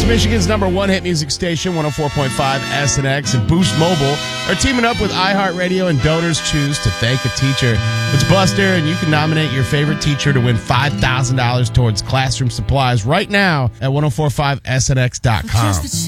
Michigan's #1 hit music station, 104.5 SNX, and Boost Mobile are teaming up with iHeartRadio and Donors Choose to thank a teacher. It's Buster, and you can nominate your favorite teacher to win $5,000 towards classroom supplies right now at 1045snx.com.